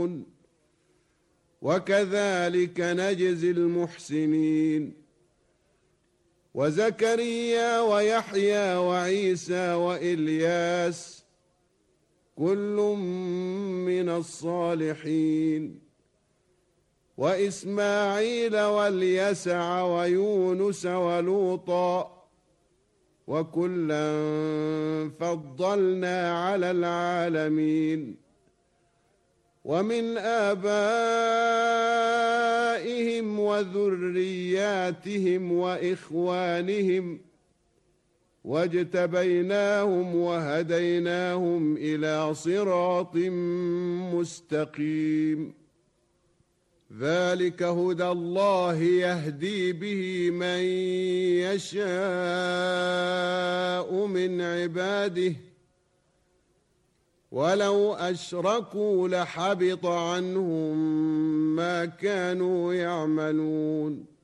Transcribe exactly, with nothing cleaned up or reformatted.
يعلمون وكذلك نجزي المحسنين وزكريا ويحيى وعيسى وإلياس كل من الصالحين وإسماعيل واليسع ويونس ولوطا وكلا فضلنا على العالمين ومن آبائهم وذرياتهم وإخوانهم واجتبيناهم وهديناهم إلى صراط مستقيم ذلك هدى الله يهدي به من يشاء من عباده ولو أشركوا لحبط عنهم ما كانوا يعملون